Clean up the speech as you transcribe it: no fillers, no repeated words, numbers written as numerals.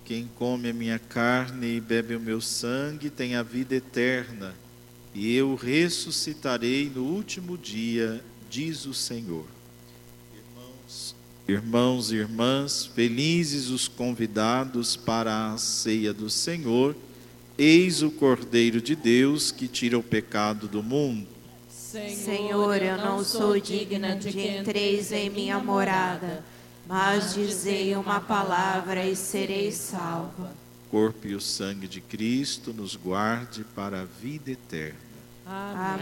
Quem come a minha carne e bebe o meu sangue tem a vida eterna, e eu ressuscitarei no último dia, diz o Senhor. Irmãos e irmãs, felizes os convidados para a ceia do Senhor. Eis o Cordeiro de Deus que tira o pecado do mundo. Senhor, eu não sou digna de que entreis em minha morada, mas dizei uma palavra e serei salva. O corpo e o sangue de Cristo nos guarde para a vida eterna. Amém.